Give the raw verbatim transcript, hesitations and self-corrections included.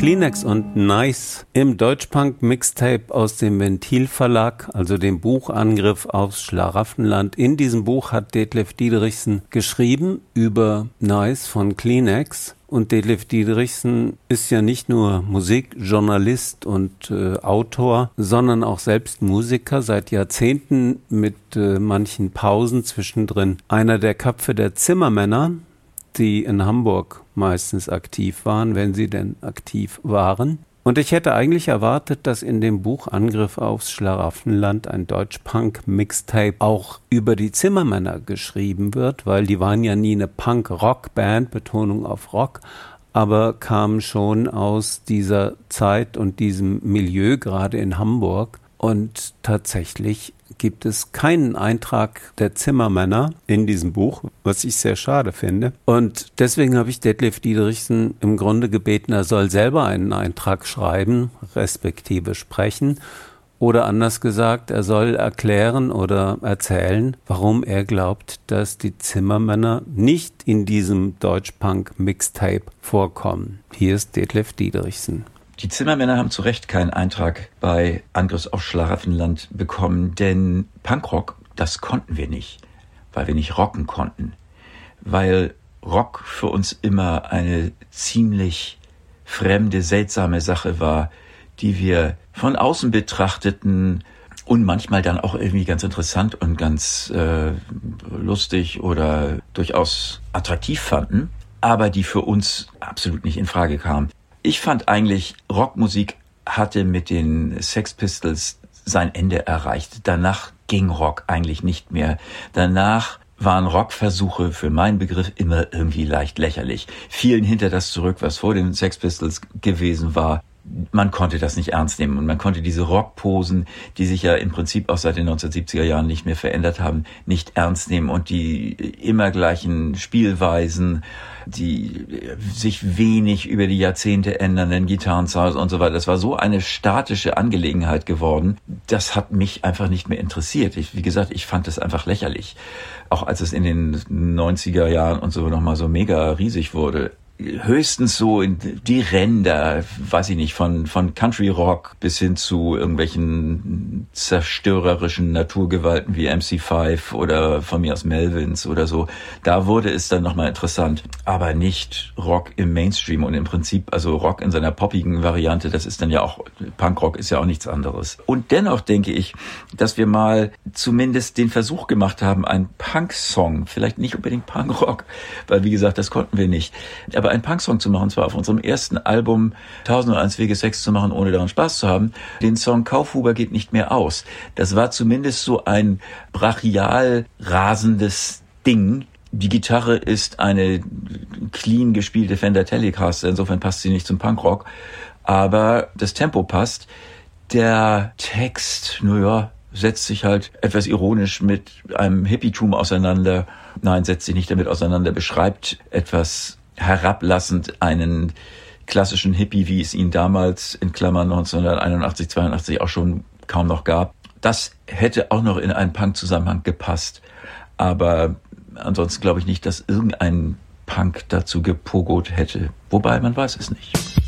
Kleenex und Nice im Deutschpunk-Mixtape aus dem Ventil Verlag, also dem Buch Angriff aufs Schlaraffenland. In diesem Buch hat Detlef Diederichsen geschrieben über Nice von Kleenex. Und Detlef Diederichsen ist ja nicht nur Musikjournalist und äh, Autor, sondern auch selbst Musiker, seit Jahrzehnten mit äh, manchen Pausen zwischendrin. Einer der Köpfe der Zimmermänner, die in Hamburg meistens aktiv waren, wenn sie denn aktiv waren. Und ich hätte eigentlich erwartet, dass in dem Buch Angriff aufs Schlaraffenland ein Deutsch-Punk-Mixtape auch über die Zimmermänner geschrieben wird, weil die waren ja nie eine Punk-Rock-Band, Betonung auf Rock, aber kamen schon aus dieser Zeit und diesem Milieu, gerade in Hamburg. Und tatsächlich gibt es keinen Eintrag der Zimmermänner in diesem Buch, was ich sehr schade finde. Und deswegen habe ich Detlef Diederichsen im Grunde gebeten, er soll selber einen Eintrag schreiben, respektive sprechen. Oder anders gesagt, er soll erklären oder erzählen, warum er glaubt, dass die Zimmermänner nicht in diesem Deutsch-Punk-Mixtape vorkommen. Hier ist Detlef Diederichsen. Die Zimmermänner haben zu Recht keinen Eintrag bei Angriff aufs Schlaraffenland bekommen, denn Punkrock, das konnten wir nicht, weil wir nicht rocken konnten. Weil Rock für uns immer eine ziemlich fremde, seltsame Sache war, die wir von außen betrachteten und manchmal dann auch irgendwie ganz interessant und ganz äh, lustig oder durchaus attraktiv fanden, aber die für uns absolut nicht in Frage kamen. Ich fand eigentlich, Rockmusik hatte mit den Sex Pistols sein Ende erreicht. Danach ging Rock eigentlich nicht mehr. Danach waren Rockversuche für meinen Begriff immer irgendwie leicht lächerlich. Fielen hinter das zurück, was vor den Sex Pistols gewesen war. Man konnte das nicht ernst nehmen und man konnte diese Rockposen, die sich ja im Prinzip auch seit den neunzehnhundertsiebziger Jahren nicht mehr verändert haben, nicht ernst nehmen und die immer gleichen Spielweisen, die sich wenig über die Jahrzehnte ändernden Gitarrensounds und so weiter. Das war so eine statische Angelegenheit geworden. Das hat mich einfach nicht mehr interessiert. Ich, wie gesagt, ich fand das einfach lächerlich. Auch als es in den neunziger Jahren und so nochmal so mega riesig wurde. Höchstens so in die Ränder, weiß ich nicht, von von Country Rock bis hin zu irgendwelchen zerstörerischen Naturgewalten wie M C fünf oder von mir aus Melvins oder so. Da wurde es dann nochmal interessant, aber nicht Rock im Mainstream und im Prinzip, also Rock in seiner poppigen Variante, das ist dann ja auch, Punkrock ist ja auch nichts anderes. Und dennoch denke ich, dass wir mal zumindest den Versuch gemacht haben, einen Punk-Song, vielleicht nicht unbedingt Punkrock, weil wie gesagt, das konnten wir nicht, aber einen Punksong zu machen, zwar auf unserem ersten Album tausend und eins Wege Sex zu machen, ohne daran Spaß zu haben, den Song Kaufhuber geht nicht mehr aus. Das war zumindest so ein brachial rasendes Ding. Die Gitarre ist eine clean gespielte Fender Telecaster, insofern passt sie nicht zum Punkrock, aber das Tempo passt. Der Text, naja, setzt sich halt etwas ironisch mit einem Hippietum auseinander. Nein, setzt sich nicht damit auseinander, beschreibt etwas herablassend einen klassischen Hippie, wie es ihn damals in Klammern neunzehnhunderteinundachtzig, zweiundachtzig auch schon kaum noch gab. Das hätte auch noch in einen Punk-Zusammenhang gepasst. Aber ansonsten glaube ich nicht, dass irgendein Punk dazu gepogot hätte. Wobei, man weiß es nicht.